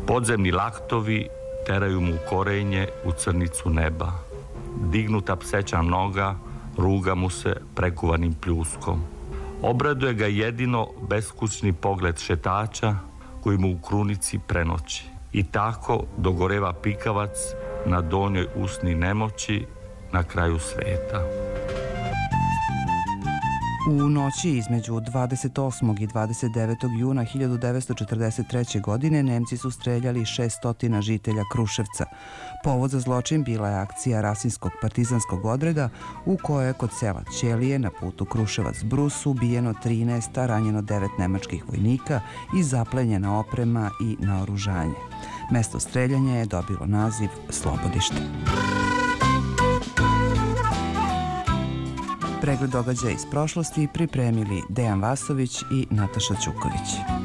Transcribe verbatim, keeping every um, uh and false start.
Podzemni laktovi teraju mu korenje u crnicu neba. Dignuta pseća noga ruga mu se prekuvanim pljuskom. Obraduje ga jedino beskućni pogled šetača koji mu u krunici prenoći. I tako dogoreva pikavac na donjoj usni nemoći na kraju sveta. U noći između dvadeset osmog i dvadeset devetog juna hiljadu devetsto četrdeset treće. godine Nemci su streljali šesnaest žitelja Kruševca. Povod za zločin bila je akcija Rasinskog partizanskog odreda u kojoj je kod sela Ćelije na putu Kruševac-Brus ubijeno trinaest, a ranjeno devet nemačkih vojnika i zaplenjena oprema i naoružanje. Mesto streljanja je dobilo naziv Slobodište. Pregled događaja iz prošlosti pripremili Dejan Vasović i Nataša Ćuković.